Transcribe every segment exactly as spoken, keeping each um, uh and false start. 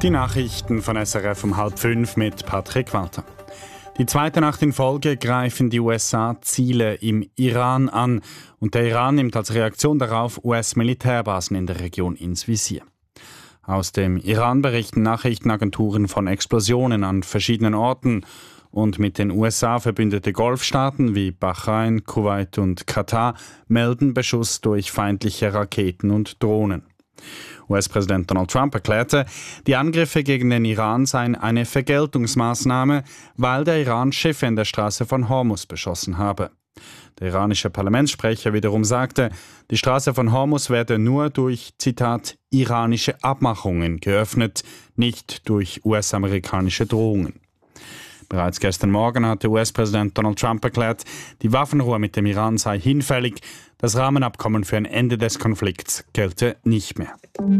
Die Nachrichten von S R F um halb fünf mit Patrick Walter. Die zweite Nacht in Folge greifen die U S A Ziele im Iran an und der Iran nimmt als Reaktion darauf U S-Militärbasen in der Region ins Visier. Aus dem Iran berichten Nachrichtenagenturen von Explosionen an verschiedenen Orten und mit den U S A verbündete Golfstaaten wie Bahrain, Kuwait und Katar melden Beschuss durch feindliche Raketen und Drohnen. U S-Präsident Donald Trump erklärte, die Angriffe gegen den Iran seien eine Vergeltungsmaßnahme, weil der Iran Schiffe in der Straße von Hormuz beschossen habe. Der iranische Parlamentssprecher wiederum sagte, die Straße von Hormuz werde nur durch, Zitat, iranische Abmachungen geöffnet, nicht durch U S-amerikanische Drohungen. Bereits gestern Morgen hatte U S-Präsident Donald Trump erklärt, die Waffenruhe mit dem Iran sei hinfällig, das Rahmenabkommen für ein Ende des Konflikts gelte nicht mehr.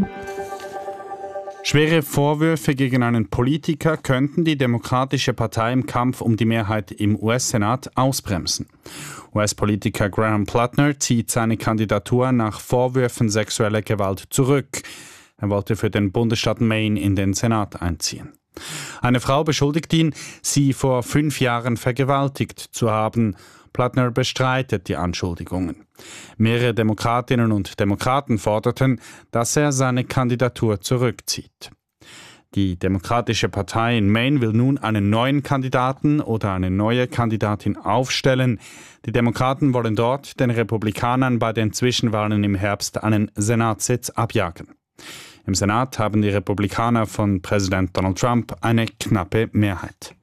Schwere Vorwürfe gegen einen Politiker könnten die Demokratische Partei im Kampf um die Mehrheit im U S-Senat ausbremsen. U S-Politiker Graham Plattner zieht seine Kandidatur nach Vorwürfen sexueller Gewalt zurück. Er wollte für den Bundesstaat Maine in den Senat einziehen. Eine Frau beschuldigt ihn, sie vor fünf Jahren vergewaltigt zu haben. Plattner bestreitet die Anschuldigungen. Mehrere Demokratinnen und Demokraten forderten, dass er seine Kandidatur zurückzieht. Die Demokratische Partei in Maine will nun einen neuen Kandidaten oder eine neue Kandidatin aufstellen. Die Demokraten wollen dort den Republikanern bei den Zwischenwahlen im Herbst einen Senatssitz abjagen. Im Senat haben die Republikaner von Präsident Donald Trump eine knappe Mehrheit.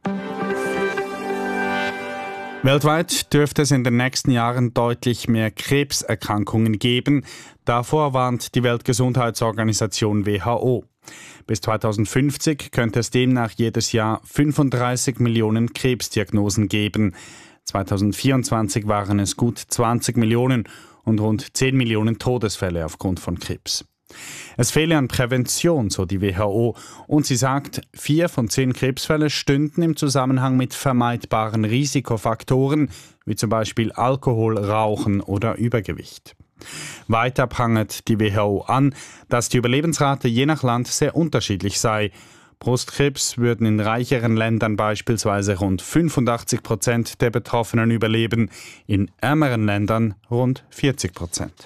Weltweit dürfte es in den nächsten Jahren deutlich mehr Krebserkrankungen geben. Davor warnt die Weltgesundheitsorganisation W H O. Bis zweitausendfünfzig könnte es demnach jedes Jahr fünfunddreißig Millionen Krebsdiagnosen geben. zweitausendvierundzwanzig waren es gut zwanzig Millionen und rund zehn Millionen Todesfälle aufgrund von Krebs. Es fehle an Prävention, so die W H O, und sie sagt, vier von zehn Krebsfälle stünden im Zusammenhang mit vermeidbaren Risikofaktoren, wie zum Beispiel Alkohol, Rauchen oder Übergewicht. Weiter prangert die W H O an, dass die Überlebensrate je nach Land sehr unterschiedlich sei. Brustkrebs würden in reicheren Ländern beispielsweise rund fünfundachtzig Prozent der Betroffenen überleben, in ärmeren Ländern rund vierzig Prozent.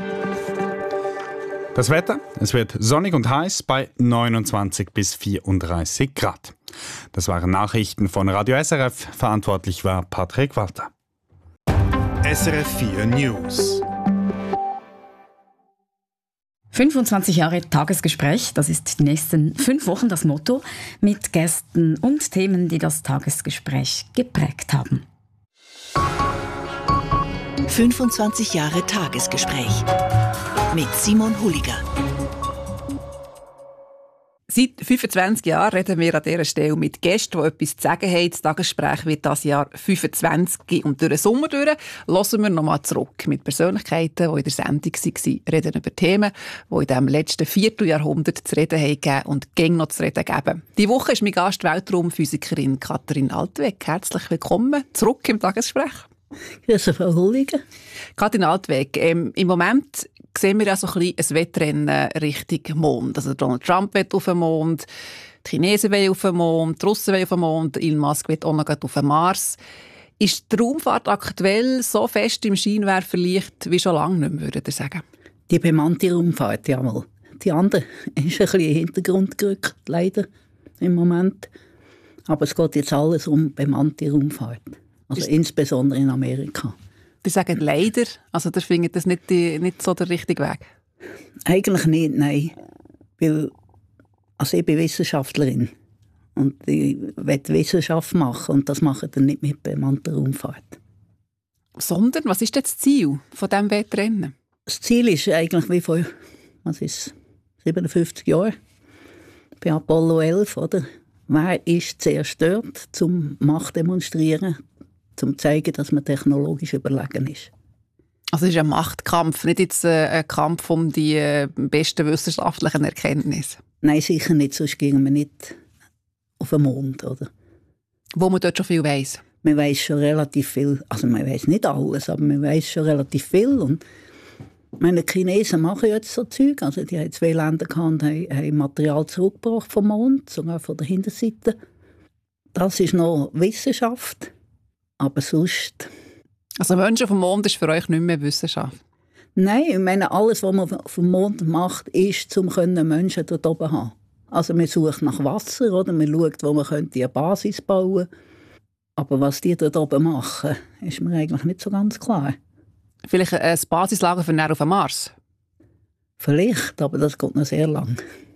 Das Wetter, es wird sonnig und heiß bei neunundzwanzig bis vierunddreißig Grad. Das waren Nachrichten von Radio S R F. Verantwortlich war Patrick Walter. S R F vier News. fünfundzwanzig Jahre Tagesgespräch, das ist die nächsten fünf Wochen das Motto, mit Gästen und Themen, die das Tagesgespräch geprägt haben. fünfundzwanzig Jahre Tagesgespräch mit Simon Huliger. Seit fünfundzwanzig Jahren reden wir an dieser Stelle mit Gästen, die etwas zu sagen haben. Das Tagesgespräch wird das Jahr fünfundzwanzig und durch den Sommer durch. Hören wir nochmal zurück mit Persönlichkeiten, die in der Sendung waren, reden über Themen, die in diesem letzten Vierteljahrhundert zu reden haben gegeben und gäng noch zu reden geben. Diese Woche ist mein Gast Weltraumphysikerin Katrin Altweg. Herzlich willkommen zurück im Tagesgespräch. Grüße, Frau Huliger. Katrin Altweg, ähm, im Moment sehen wir ja so ein bisschen ein Wettrennen Richtung Mond. Also Donald Trump will auf den Mond, die Chinesen wollen auf den Mond, die Russen wollen auf den Mond, Elon Musk will auch noch auf den Mars. Ist die Raumfahrt aktuell so fest im Scheinwerferlicht wie schon lange nicht mehr, würde ich sagen? Die bemannte Raumfahrt, jawohl. Die andere ist ein bisschen in den Hintergrund gerückt, leider, im Moment. Aber es geht jetzt alles um bemannte Raumfahrt. Also ist insbesondere in Amerika. Die sagen leider, also der findet das nicht, die, nicht so der richtige Weg? Eigentlich nicht, nein. Weil, also ich bin Wissenschaftlerin und ich will Wissenschaft machen und das mache ich dann nicht mit bemannter Raumfahrt. Sondern, was ist denn das Ziel von diesem Wettrennen? Das Ziel ist eigentlich wie vor, was ist, siebenundfünfzig Jahren, bei Apollo elf, oder? Wer ist zuerst dort, zum Macht demonstrieren, um zu zeigen, dass man technologisch überlegen ist. Also es ist ein Machtkampf, nicht jetzt ein Kampf um die besten wissenschaftlichen Erkenntnisse? Nein, sicher nicht, sonst gingen wir nicht auf den Mond, oder? Wo man dort schon viel weiss? Man weiss schon relativ viel, also man weiss nicht alles, aber man weiss schon relativ viel und Meine Chinesen machen jetzt so Zeug. Also die haben zwei Länder gehabt, haben, haben Material zurückgebracht vom Mond, sogar von der Hinterseite. Das ist noch Wissenschaft, aber sonst... Also Menschen vom Mond ist für euch nicht mehr Wissenschaft? Nein, ich meine, alles, was man vom Mond macht, ist, um Menschen dort oben zu haben. Also man sucht nach Wasser, oder? Man schaut, wo man könnte eine Basis bauen könnte. Aber was die dort oben machen, ist mir eigentlich nicht so ganz klar. Vielleicht ein Basislager für näher auf dem Mars? Vielleicht, aber das geht noch sehr lang.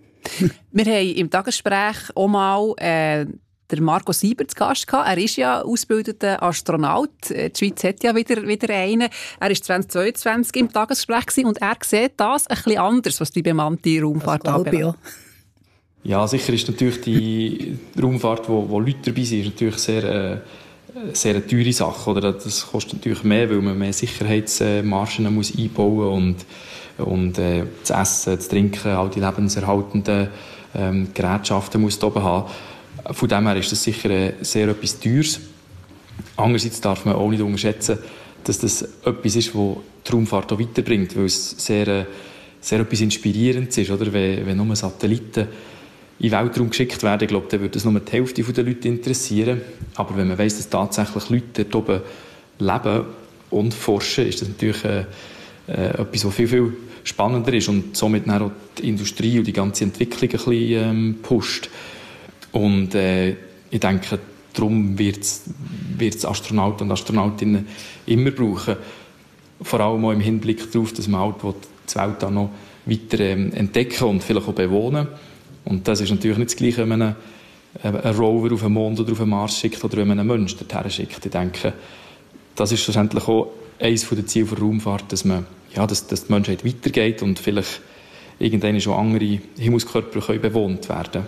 Wir haben im Tagesgespräch auch mal äh, den Marco Sieber zu Gast gehabt. Er ist ja ausgebildeter Astronaut. Die Schweiz hat ja wieder, wieder einen. Er war zweitausendzweiundzwanzig im Tagesgespräch gewesen und er sieht das ein bisschen anders, was die bemannte Raumfahrt anbelangt. Ja, sicher ist natürlich die Raumfahrt, wo, wo Leute dabei sind, ist natürlich sehr, äh, sehr eine teure Sache. Oder? Das kostet natürlich mehr, weil man mehr Sicherheitsmargen muss einbauen muss und, und äh, das Essen, das Trinken, all die lebenserhaltenden ähm, Gerätschaften muss da oben haben. Von dem her ist das sicher äh, sehr etwas Teures. Andererseits darf man auch nicht unterschätzen, dass das etwas ist, das die Raumfahrt auch weiterbringt, weil es sehr, äh, sehr etwas Inspirierendes ist. Oder? Wenn, wenn nur Satelliten in den Weltraum geschickt werden, ich glaube, dann würde das nur die Hälfte der Leute interessieren. Aber wenn man weiss, dass tatsächlich Leute dort oben leben und forschen, ist das natürlich äh, äh, etwas, was viel, viel spannender ist und somit dann auch die Industrie und die ganze Entwicklung ein bisschen ähm, pusht. Und äh, ich denke, darum wird es Astronauten und Astronautinnen immer brauchen. Vor allem auch im Hinblick darauf, dass man halt die Welt auch noch weiter ähm, entdecken und vielleicht auch bewohnen. Und das ist natürlich nicht das Gleiche, wenn man einen, einen Rover auf den Mond oder auf den Mars schickt oder wenn man einen Menschen dorthin schickt. Ich denke, das ist schlussendlich auch eines der Ziele der Raumfahrt, dass, man, ja, dass, dass die Menschheit weitergeht und vielleicht irgendwann schon andere Himmelskörper können bewohnt werden.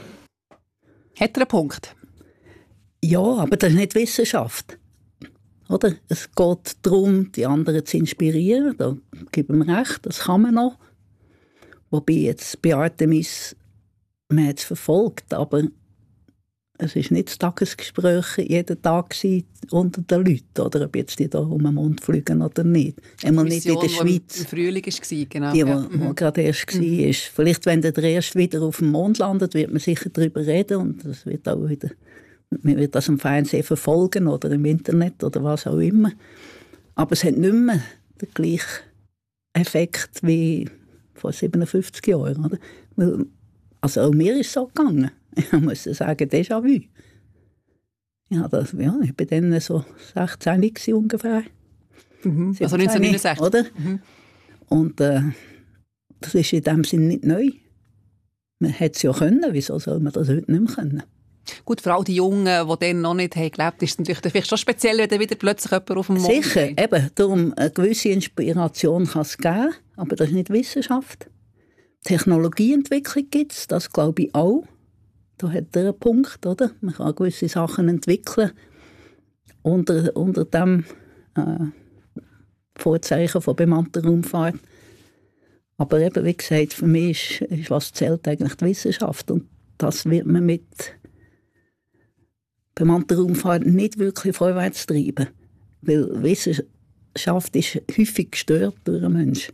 Hat er einen Punkt? Ja, aber das ist nicht Wissenschaft. Oder? Es geht darum, die anderen zu inspirieren. Da geben wir recht, das kann man noch. Wobei jetzt bei Artemis, man hat es verfolgt, aber es war nicht das Tagesgespräch jeden Tag unter den Leuten, oder ob jetzt die da um den Mond fliegen oder nicht. Einmal nicht in der Schweiz. Im Frühling war, genau. Die, die, ja. die mhm. gerade erst war. Mhm. Vielleicht, wenn der erst wieder auf dem Mond landet, wird man sicher darüber reden und das wird auch wieder, man wird das im Fernsehen verfolgen oder im Internet oder was auch immer. Aber es hat nicht mehr den gleichen Effekt wie vor siebenundfünfzig Jahren. Oder? Weil, also auch mir ist es so gegangen. Ich muss sagen, Déjà-vu. Ja, das, ja, ich war dann so sechzehn ungefähr. Mhm. Also neunzehnhundertneunundsechzig. Oder? Mhm. Und äh, das ist in dem Sinne nicht neu. Man hätte es ja können, wieso soll man das heute nicht mehr können? Gut, vor allem die Jungen, die dann noch nicht haben gelebt haben, ist es natürlich vielleicht schon speziell, wenn dann wieder plötzlich jemand auf dem Mond ist. Sicher, eben, darum eine gewisse Inspiration kann es geben, aber das ist nicht Wissenschaft. Technologieentwicklung gibt es, das glaube ich auch. Da hat er einen Punkt, oder? Man kann gewisse Sachen entwickeln unter, unter dem äh, Vorzeichen von bemannter Raumfahrt. Aber eben, wie gesagt, für mich ist, ist was zählt eigentlich die Wissenschaft. Und das wird man mit bemannter Raumfahrt nicht wirklich vorwärts treiben. Weil Wissenschaft ist häufig gestört durch einen Menschen.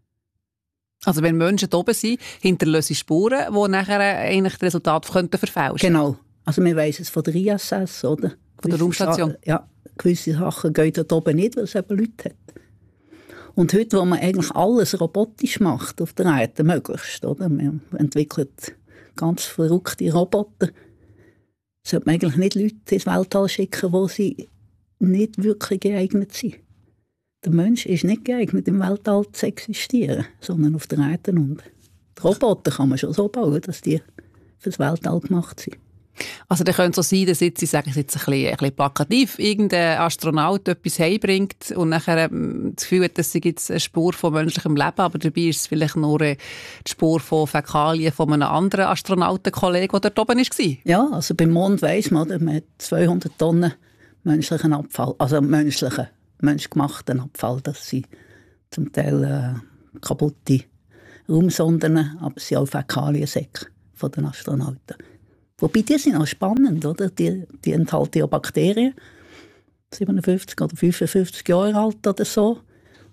Also wenn Menschen da oben sind, hinterlassen Spuren, die nachher eigentlich das Resultat könnten verfälschen. Genau. Also wir weiss es von der I S S, oder? Von der Raumstation. Sa- ja, gewisse Sachen gehen dort oben nicht, weil es eben Leute hat. Und heute, wo man eigentlich alles robotisch macht, auf der Erde möglichst, oder? Man entwickelt ganz verrückte Roboter. Sollte man eigentlich nicht Leute ins Weltall schicken, wo sie nicht wirklich geeignet sind. Der Mensch ist nicht geeignet, im Weltall zu existieren, sondern auf der Erde unten. Die Roboter kann man schon so bauen, dass die für das Weltall gemacht sind. Also da könnte es so sein, dass jetzt, ich sage es jetzt ein bisschen, ein bisschen plakativ, irgendein Astronaut etwas heimbringt und nachher ähm, das Gefühl hat, dass es jetzt eine Spur von menschlichem Leben, aber dabei ist es vielleicht nur die Spur von Fäkalien von einem anderen Astronautenkollegen, der dort oben war. Ja, also beim Mond weiss man, man hat zweihundert Tonnen menschlichen Abfall, also menschlichen, menschgemachten Abfall. Das sind zum Teil äh, kaputte Raumsonden, aber es sind auch Fäkaliensäcke von den Astronauten. Wobei, die sind auch spannend, oder? Die, die enthalten ja Bakterien, siebenundfünfzig oder fünfundfünfzig Jahre alt oder so,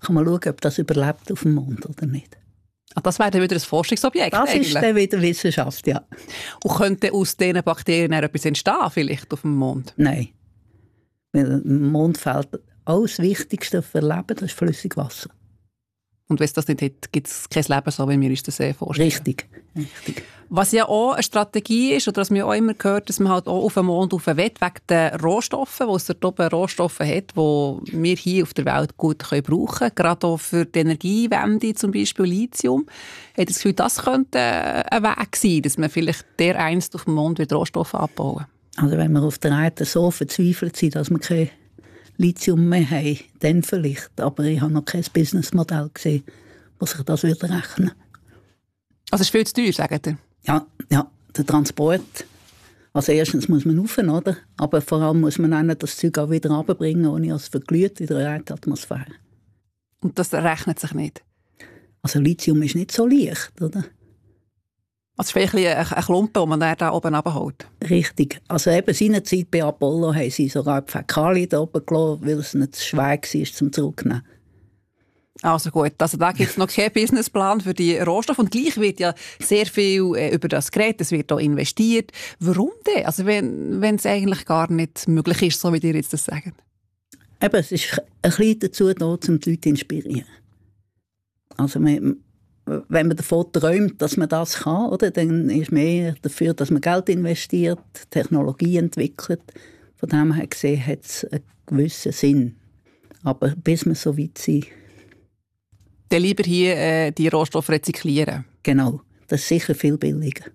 kann man schauen, ob das überlebt auf dem Mond oder nicht. Ach, das wäre dann wieder ein Forschungsobjekt Das eigentlich. ist dann wieder Wissenschaft, ja. Und könnte aus diesen Bakterien etwas entstehen, vielleicht auf dem Mond? Nein. Weil im Mond fehlt alles Wichtigste für Leben, das ist Flüssigwasser. Und wenn es das nicht hat, gibt es kein Leben, so wie wir uns das vorstellen. Richtig. Richtig. Was ja auch eine Strategie ist, oder was man auch immer hört, dass man halt auch auf den Mond rauf will, wegen den Rohstoffen, wo es dort oben Rohstoffe hat, die wir hier auf der Welt gut brauchen können. Gerade auch für die Energiewende, zum Beispiel Lithium. Hat das Gefühl, das könnte ein Weg sein, dass man vielleicht dereinst auf dem Mond wieder Rohstoffe abbauen? Also wenn wir auf der Erde so verzweifelt sind, dass wir kein Lithium mehr haben, dann vielleicht. Aber ich habe noch kein Businessmodell gesehen, wo sich das rechnen würde. Also es ist viel zu teuer, sagt ihr? Ja, ja, der Transport. Also erstens muss man rauf, oder? Aber vor allem muss man auch das Zeug auch wieder runterbringen, ohne dass es verglüht in der Erdatmosphäre. Und das rechnet sich nicht? Also Lithium ist nicht so leicht, oder? Also es ist vielleicht ein, ein Klumpen, den man da oben runterholt. Richtig. Also eben seinerzeit bei Apollo haben sie sogar die Fäkalien da oben gelassen, weil es nicht zu schwer war, zum Zurücknehmen. Also gut, also da gibt es noch keinen Businessplan für die Rohstoffe und gleich wird ja sehr viel äh, über das geredet, es wird auch investiert. Warum denn? Also wenn es eigentlich gar nicht möglich ist, so wie ihr jetzt das sagt. Eben, es ist ein bisschen dazu da, um die Leute zu inspirieren. Also man, wenn man davon träumt, dass man das kann, oder, dann ist man eher dafür, dass man Geld investiert, Technologie entwickelt. Von dem her gesehen hat es einen gewissen Sinn. Aber bis wir so weit sind, dann lieber hier äh, die Rohstoffe rezyklieren. Genau, das ist sicher viel billiger.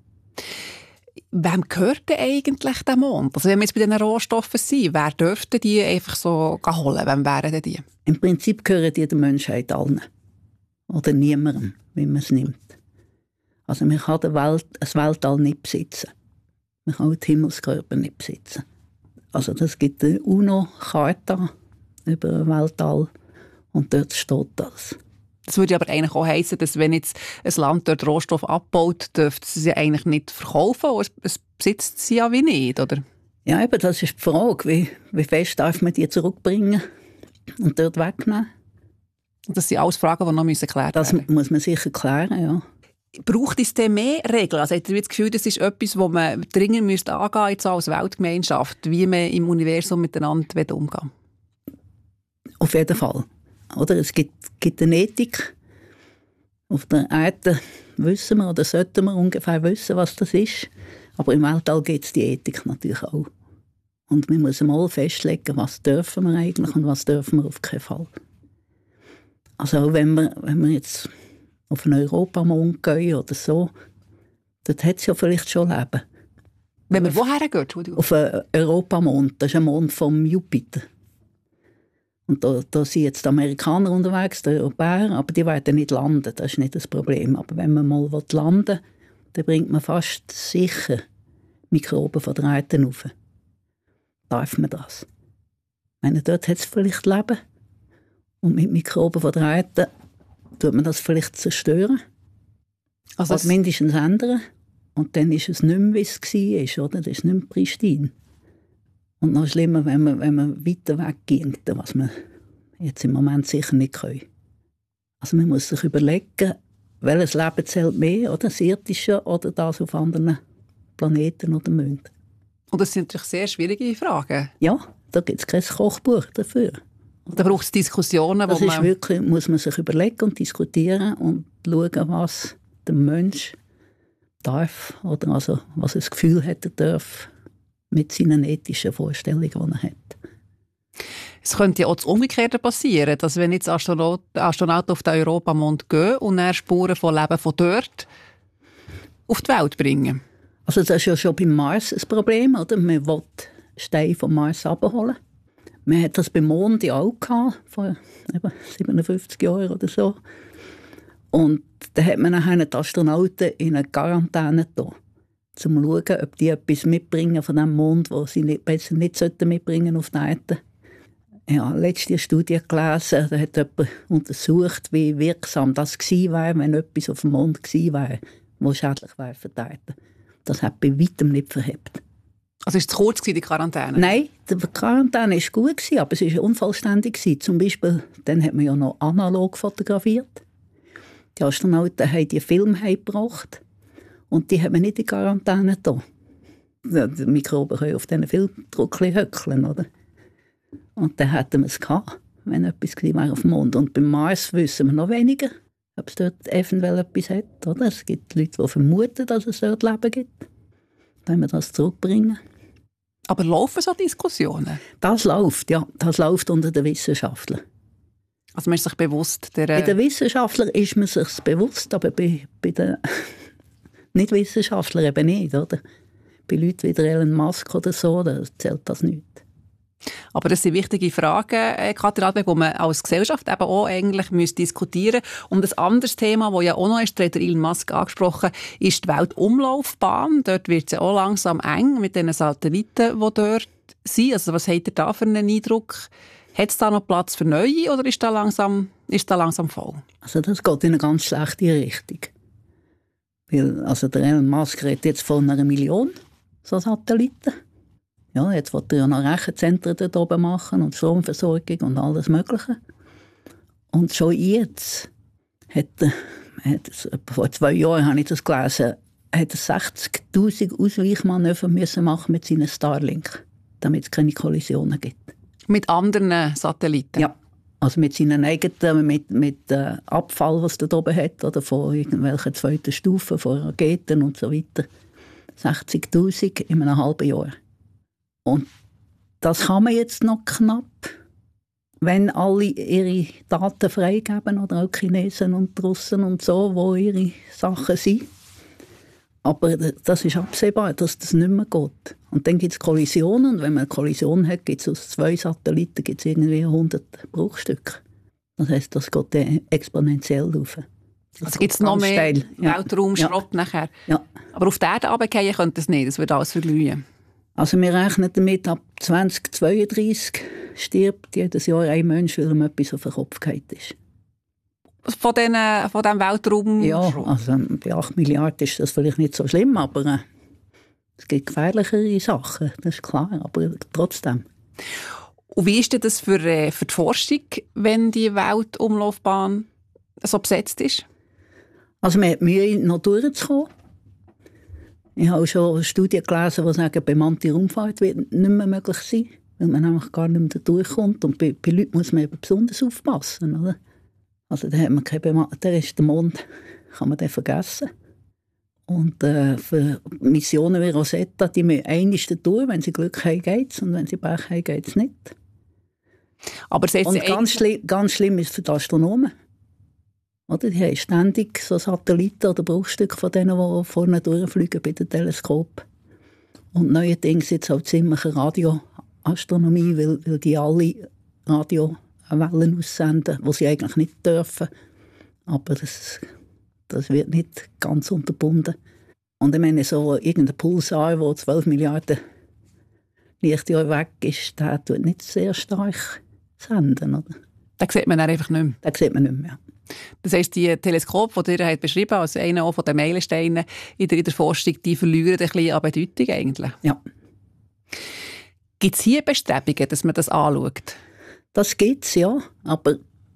Wem gehört denn eigentlich der Mond? Also wenn wir jetzt bei diesen Rohstoffen sind, wer dürfte die einfach so holen? Wem wären denn die? Im Prinzip gehören die der Menschheit allen. Oder niemandem, wie man es nimmt. Also man kann die Welt, das Weltall nicht besitzen. Man kann auch die Himmelskörper nicht besitzen. Also das gibt eine UNO-Charta über das Weltall und dort steht das. Das würde aber eigentlich auch heissen, dass wenn jetzt ein Land dort Rohstoff abbaut, dürfte es sie eigentlich nicht verkaufen, oder es besitzt sie ja wie nicht, oder? Ja, eben, das ist die Frage. Wie, wie fest darf man die zurückbringen und dort wegnehmen? Das sind alles Fragen, die noch geklärt das werden. Das muss man sicher klären, ja. Braucht es denn mehr Regeln? Also, habt ihr das Gefühl, das ist etwas, das man dringend müsste angehen müsste als Weltgemeinschaft, wie man im Universum miteinander umgehen will? Auf jeden Fall. Oder? Es gibt, gibt eine Ethik. Auf der Erde wissen wir oder sollten wir ungefähr wissen, was das ist. Aber im Weltall gibt es die Ethik natürlich auch. Und wir müssen mal festlegen, was dürfen wir eigentlich und was dürfen wir auf keinen Fall. Also auch wenn wir, wenn wir jetzt auf einen Europamond gehen oder so, dort hat es ja vielleicht schon Leben. Wenn wir woher gehen? Auf einen Europamond, das ist ein Mond vom Jupiter. Und da, da sind jetzt die Amerikaner unterwegs, die Europäer, aber die werden nicht landen, das ist nicht das Problem. Aber wenn man mal landen will, dann bringt man fast sicher Mikroben von der Erde rauf. Darf man das? Ich meine, dort hat es vielleicht Leben. Und mit Mikroben von der Erde tut man das vielleicht zerstören. Also oder mindestens ändern. Und dann ist es nicht mehr, wie es war, oder? Das ist nicht mehr pristin. Und noch schlimmer, wenn man, wenn man weiter weggehen, was man jetzt im Moment sicher nicht können. Also man muss sich überlegen, welches Leben zählt mehr, oder das irdische oder das auf anderen Planeten oder Monden. Und das sind natürlich sehr schwierige Fragen. Ja, da gibt es kein Kochbuch dafür. Da braucht es Diskussionen, das wo ist man... wirklich, muss man sich überlegen und diskutieren und schauen, was der Mensch darf oder also was er das Gefühl hat, er darf mit seinen ethischen Vorstellungen, die er hat. Es könnte ja auch das Umgekehrte passieren, dass wenn jetzt Astronauten, Astronauten auf den Europamond gehen und dann Spuren von Leben von dort auf die Welt bringen. Also das ist ja schon beim Mars ein Problem, oder? Man will Steine vom Mars abholen. Man hat das beim Mond ja auch gehabt, vor eben siebenundfünfzig Jahren oder so. Und da hat man nachher die Astronauten in eine Quarantäne getan, um zu schauen, ob die etwas mitbringen von dem Mond, das sie nicht, besser nicht mitbringen auf die Erde. Ja, letzte Studie gelesen, da hat jemand untersucht, wie wirksam das gewesen wäre, wenn etwas auf dem Mond gewesen wäre, das schädlich wäre für die Erde. Das hat bei weitem nicht verhebt. Also war es zu kurz, die Quarantäne? Nein, die Quarantäne war gut, aber es war unvollständig. Zum Beispiel, dann hat man ja noch analog fotografiert. Die Astronauten haben die Filme gebracht und die hat man nicht in Quarantäne da. Die Mikroben können auf diesen Filmdruckchen höckeln, oder? Und dann hätten wir es gehabt, wenn etwas gewesen wäre auf dem Mond. Und beim Mars wissen wir noch weniger, ob es dort eventuell etwas hat, oder? Es gibt Leute, die vermuten, dass es dort Leben gibt. Wenn wir das zurückbringen. Aber laufen so Diskussionen? Das läuft, ja. Das läuft unter den Wissenschaftlern. Also man ist sich bewusst... Der, bei den Wissenschaftlern ist man sich bewusst, aber bei, bei den Nicht-Wissenschaftlern eben nicht, oder? Bei Leuten wie der Elon Musk oder so, da zählt das nicht. Aber das sind wichtige Fragen, Katrin Albrecht, die man als Gesellschaft eben auch eigentlich diskutieren müsste. Und ein anderes Thema, das ja auch noch ist, der Elon Musk angesprochen, ist die Weltumlaufbahn. Dort wird es ja auch langsam eng mit den Satelliten, die dort sind. Also was habt ihr da für einen Eindruck? Hat es da noch Platz für neue oder ist da langsam, ist da langsam voll? Also das geht in eine ganz schlechte Richtung. Weil, also der Elon Musk redet jetzt von einer Million so Satelliten. Ja, jetzt will er ja noch Rechenzentren dort oben machen und Stromversorgung und alles Mögliche. Und schon jetzt hat er, hat, vor zwei Jahren habe ich das gelesen, hat er sechzigtausend Ausweichmanöver müssen machen mit seinen Starlink, damit es keine Kollisionen gibt. Mit anderen Satelliten? Ja, also mit seinen eigenen, mit, mit äh, Abfall, was er da oben hat, oder von irgendwelchen zweiten Stufen, von Raketen und so weiter. sechzigtausend in einem halben Jahr. Und das kann man jetzt noch knapp, wenn alle ihre Daten freigeben, oder auch Chinesen und Russen und so, wo ihre Sachen sind. Aber das ist absehbar, dass das nicht mehr geht. Und dann gibt es Kollisionen, und wenn man eine Kollision hat, gibt es aus zwei Satelliten gibt's irgendwie hundert Bruchstücke. Das heisst, das geht dann exponentiell rauf. Also gibt es noch mehr steil. Weltraumschrott ja. nachher? Ja. Aber auf die Erde runterfallen könnte es nicht, das würde alles verglühen. Also wir rechnen damit, ab zwanzig zweiunddreißig stirbt jedes Jahr ein Mensch, weil ihm etwas auf den Kopf gefallen ist. Von, den, von diesem Weltraum? Ja, also bei acht Milliarden ist das vielleicht nicht so schlimm, aber äh, es gibt gefährlichere Sachen, das ist klar, aber trotzdem. Und wie ist denn das für, äh, für die Forschung, wenn die Weltumlaufbahn so besetzt ist? Also man hat Mühe, noch durchzukommen. Ich habe schon Studien gelesen, die sagen, bemannte Raumfahrt wird nicht mehr möglich sein, weil man nämlich gar nicht mehr durchkommt. Und bei, bei Leuten muss man eben besonders aufpassen, oder? Also da hat man keine Bemannung, der ist der Mond, kann man den vergessen. Und äh, für Missionen wie Rosetta, die müssen einmal durch, wenn sie Glück haben, geht es, und wenn sie Pech haben, geht es nicht. Aber und ganz, schli- ganz schlimm ist es für die Astronomen. Oder? Die haben ständig so Satelliten oder Bruchstücke von denen, die vorne durchfliegen bei den Teleskopen. Und neuerdings jetzt auch ziemlich Radioastronomie, weil, weil die alle Radiowellen aussenden, die sie eigentlich nicht dürfen. Aber das, das wird nicht ganz unterbunden. Und ich meine, so irgendein Pulsar, der zwölf Milliarden Lichtjahre weg ist, der tut nicht sehr stark senden. Oder? Den sieht man dann einfach nicht mehr. Den sieht man nicht mehr. Das heisst, die Teleskope, die ihr beschrieben habt, also einer von den Meilensteinen in der, in der Forschung, die verlieren ein bisschen an Bedeutung eigentlich. Ja. Gibt es hier Bestrebungen, dass man das anschaut? Das gibt es, ja. Aber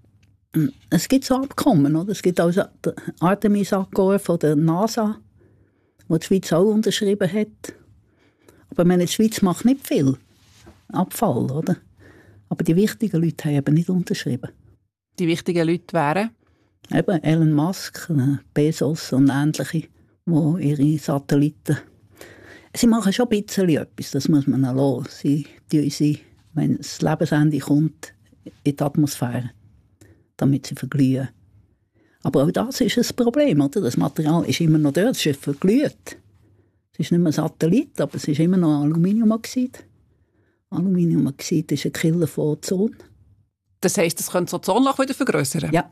es gibt so Abkommen. Oder? Es gibt also den Artemis-Akkord von der NASA, wo die Schweiz auch unterschrieben hat. Aber meine, die Schweiz macht nicht viel Abfall, oder? Aber die wichtigen Leute haben eben nicht unterschrieben. Die wichtigen Leute wären? Eben Elon Musk, Bezos und ähnliche, die ihre Satelliten... Sie machen schon ein bisschen etwas, das muss man auch lassen. Sie tun sie, wenn das Lebensende kommt, in die Atmosphäre, damit sie verglühen. Aber auch das ist ein Problem, oder? Das Material ist immer noch dort, es ist verglüht. Es ist nicht mehr Satellit, aber es ist immer noch Aluminiumoxid. Aluminiumoxid ist ein Killer von Ozon. Das heisst, das könnte so das Ozonloch wieder vergrössern? Ja.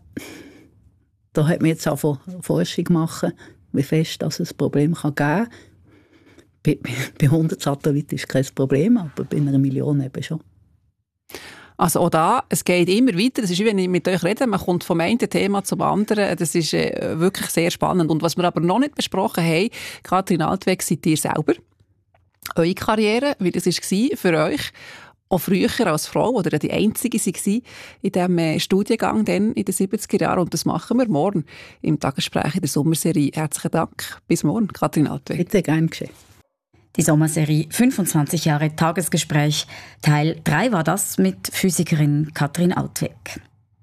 Da hat man jetzt auch Forschung machen, wie fest das ein Problem kann geben kann. Bei, bei hundert Satelliten ist kein Problem, aber bei einer Million eben schon. Also auch da, es geht immer weiter. Das ist wie wenn ich mit euch rede, man kommt vom einen Thema zum anderen. Das ist äh, wirklich sehr spannend. Und was wir aber noch nicht besprochen haben, Katrin Altweg, seid ihr selber. Eure Karriere, wie das war für euch, auch früher als Frau, oder die einzige war in diesem Studiengang dann in den siebziger Jahren. Und das machen wir morgen im Tagesgespräch in der Sommerserie. Herzlichen Dank. Bis morgen, Katrin Altweg. Bitte, gern geschehen. Die Sommerserie fünfundzwanzig Jahre Tagesgespräch. Teil drei war das mit Physikerin Katrin Altweg.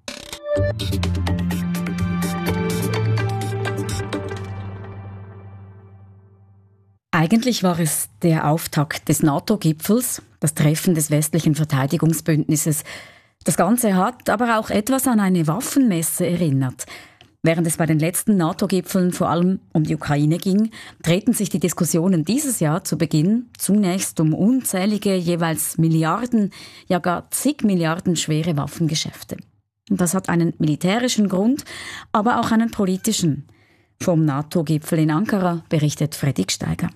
Eigentlich war es der Auftakt des NATO-Gipfels, das Treffen des westlichen Verteidigungsbündnisses. Das Ganze hat aber auch etwas an eine Waffenmesse erinnert. Während es bei den letzten NATO-Gipfeln vor allem um die Ukraine ging, drehten sich die Diskussionen dieses Jahr zu Beginn zunächst um unzählige, jeweils Milliarden, ja gar zig Milliarden schwere Waffengeschäfte. Und das hat einen militärischen Grund, aber auch einen politischen. Vom NATO-Gipfel in Ankara berichtet Freddy Gsteiger.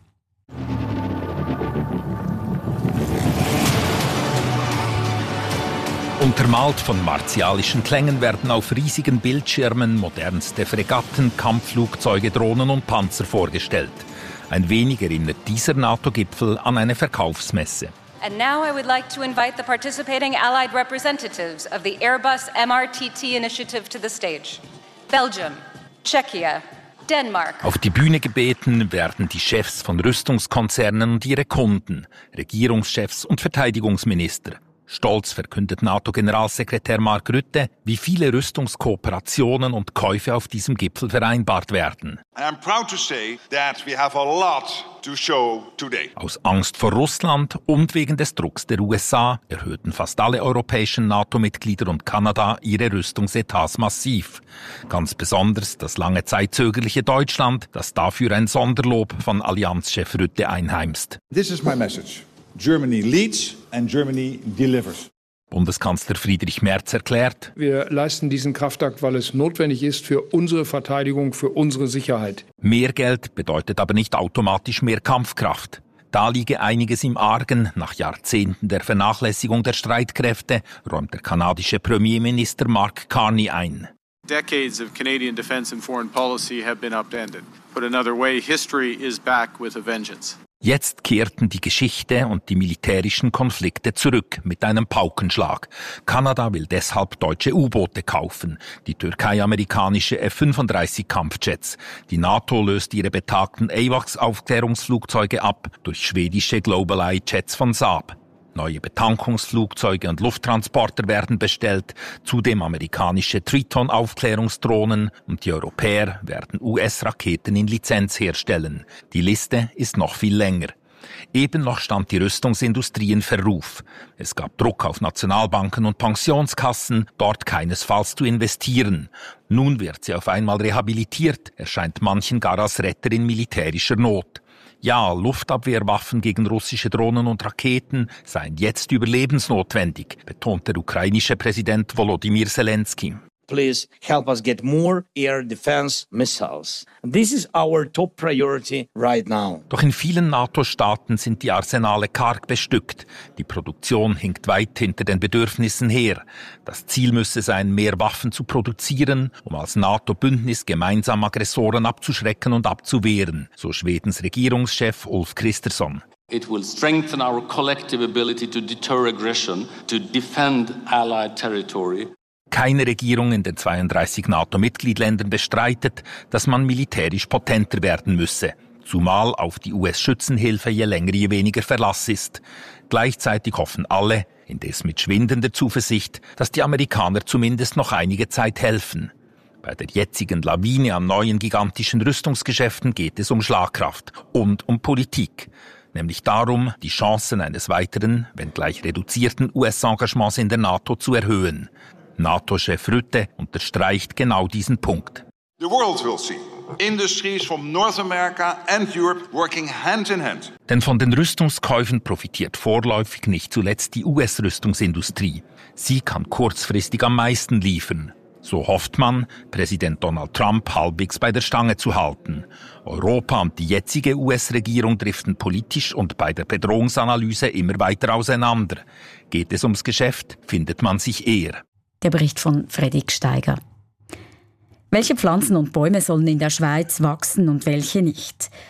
Untermalt von martialischen Klängen werden auf riesigen Bildschirmen modernste Fregatten, Kampfflugzeuge, Drohnen und Panzer vorgestellt. Ein wenig erinnert dieser NATO-Gipfel an eine Verkaufsmesse. And now I would like to invite the participating Allied representatives of the Airbus M R T T initiative to the stage. Belgium, Czechia, Denmark. Auf die Bühne gebeten werden die Chefs von Rüstungskonzernen und ihre Kunden, Regierungschefs und Verteidigungsminister. Stolz verkündet NATO-Generalsekretär Mark Rutte, wie viele Rüstungskooperationen und Käufe auf diesem Gipfel vereinbart werden. I'm proud to say that we have a lot to show today. Aus Angst vor Russland und wegen des Drucks der U S A erhöhten fast alle europäischen NATO-Mitglieder und Kanada ihre Rüstungsetats massiv. Ganz besonders das lange Zeit zögerliche Deutschland, das dafür ein Sonderlob von Allianzchef Rutte einheimst. This is my message. Germany leads and Germany delivers. Bundeskanzler Friedrich Merz erklärt: Wir leisten diesen Kraftakt, weil es notwendig ist für unsere Verteidigung, für unsere Sicherheit. Mehr Geld bedeutet aber nicht automatisch mehr Kampfkraft. Da liege einiges im Argen. Nach Jahrzehnten der Vernachlässigung der Streitkräfte räumt der kanadische Premierminister Mark Carney ein. Decades of Canadian defense and foreign policy have been upended. Put another way, history is back with a vengeance. Jetzt kehrten die Geschichte und die militärischen Konflikte zurück mit einem Paukenschlag. Kanada will deshalb deutsche U-Boote kaufen, die Türkei amerikanische F fünfunddreißig Kampfjets. Die NATO löst ihre betagten AWACS-Aufklärungsflugzeuge ab durch schwedische GlobalEye-Jets von Saab. Neue Betankungsflugzeuge und Lufttransporter werden bestellt, zudem amerikanische Triton-Aufklärungsdrohnen und die Europäer werden U S-Raketen in Lizenz herstellen. Die Liste ist noch viel länger. Eben noch stand die Rüstungsindustrie in Verruf. Es gab Druck auf Nationalbanken und Pensionskassen, dort keinesfalls zu investieren. Nun wird sie auf einmal rehabilitiert, erscheint manchen gar als Retter in militärischer Not. Ja, Luftabwehrwaffen gegen russische Drohnen und Raketen seien jetzt überlebensnotwendig, betont der ukrainische Präsident Volodymyr Zelensky. Please help us get more air defense missiles. This is our top priority right now. Doch in vielen NATO-Staaten sind die Arsenale karg bestückt. Die Produktion hinkt weit hinter den Bedürfnissen her. Das Ziel müsse sein, mehr Waffen zu produzieren, um als NATO-Bündnis gemeinsam Aggressoren abzuschrecken und abzuwehren, so Schwedens Regierungschef Ulf Kristersson. It will strengthen our collective ability to deter aggression, to defend allied territory. Keine Regierung in den zweiunddreißig NATO-Mitgliedländern bestreitet, dass man militärisch potenter werden müsse, zumal auf die U S-Schützenhilfe je länger je weniger Verlass ist. Gleichzeitig hoffen alle, indes mit schwindender Zuversicht, dass die Amerikaner zumindest noch einige Zeit helfen. Bei der jetzigen Lawine an neuen gigantischen Rüstungsgeschäften geht es um Schlagkraft und um Politik. Nämlich darum, die Chancen eines weiteren, wenngleich reduzierten U S-Engagements in der NATO zu erhöhen. NATO-Chef Rutte unterstreicht genau diesen Punkt. The world will see. Industries from North America and Europe working hand in hand. Denn von den Rüstungskäufen profitiert vorläufig nicht zuletzt die U S-Rüstungsindustrie. Sie kann kurzfristig am meisten liefern. So hofft man, Präsident Donald Trump halbwegs bei der Stange zu halten. Europa und die jetzige U S-Regierung driften politisch und bei der Bedrohungsanalyse immer weiter auseinander. Geht es ums Geschäft, findet man sich eher. Der Bericht von Freddy Gsteiger. Welche Pflanzen und Bäume sollen in der Schweiz wachsen und welche nicht?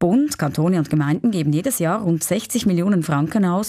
Bund, Kantone und Gemeinden geben jedes Jahr rund sechzig Millionen Franken aus